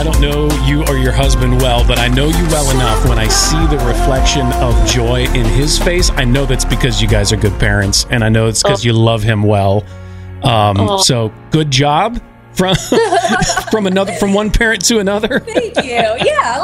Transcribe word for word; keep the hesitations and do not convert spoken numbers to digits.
I don't know you or your husband well, but I know you well enough. When I see the reflection of joy in his face, I know that's because you guys are good parents, and I know it's because oh. you love him well. Um, oh. So good job from from another from one parent to another. Thank you. Yeah.